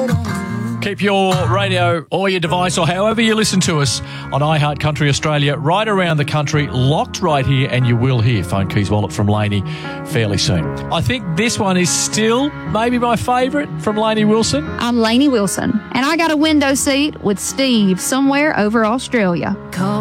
Keep your radio or your device or however you listen to us on iHeart Country Australia right around the country, locked right here, and you will hear Phone Keys Wallet from Lainey fairly soon. I think this one is still maybe my favourite from Lainey Wilson. I'm Lainey Wilson, and I got a window seat with Steve somewhere over Australia.